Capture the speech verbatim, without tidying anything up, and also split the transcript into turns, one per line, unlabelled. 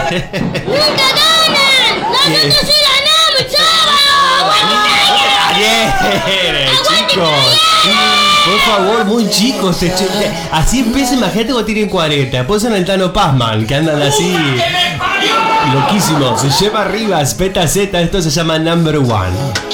¡Nunca ganan! ¡Nosotros sí ganamos, chaval!
¡Bien! ¡Chicos! Por favor, muy chicos. Así empieza, imagínate cuando tienen cuarenta. Después son el Tano Pazman, que andan así. Loquísimos. Se lleva arriba, Peta Z. Esto se llama Number One.